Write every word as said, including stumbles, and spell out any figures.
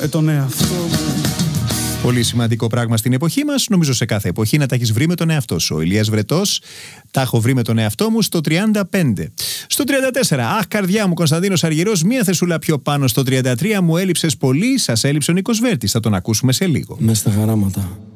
ε, τον εαυτό μου. Πολύ σημαντικό πράγμα στην εποχή μας, νομίζω σε κάθε εποχή, να τα έχεις βρει με τον εαυτό σου. Ο Ηλίας Βρετός, τα έχω βρει με τον εαυτό μου στο τριάντα πέντε. Στο τριάντα τέσσερα, αχ καρδιά μου, Κωνσταντίνος Αργυρός, μία θεσούλα πιο πάνω. Στο τριάντα τρία, μου έλειψες πολύ, σας έλειψε ο Νίκος Βέρτης. Θα τον ακούσουμε σε λίγο. Μες στα χαράματα.